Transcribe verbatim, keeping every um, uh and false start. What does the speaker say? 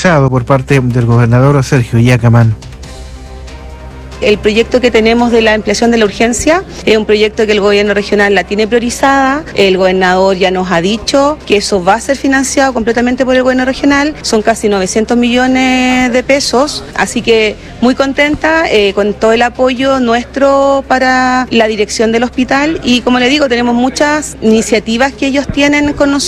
priorizado por parte del gobernador Sergio Yacamán. El proyecto que tenemos de la ampliación de la urgencia es un proyecto que el gobierno regional la tiene priorizada. El gobernador ya nos ha dicho que eso va a ser financiado completamente por el gobierno regional. Son casi novecientos millones de pesos, así que muy contenta eh, con todo el apoyo nuestro para la dirección del hospital y como le digo, tenemos muchas iniciativas que ellos tienen con nosotros.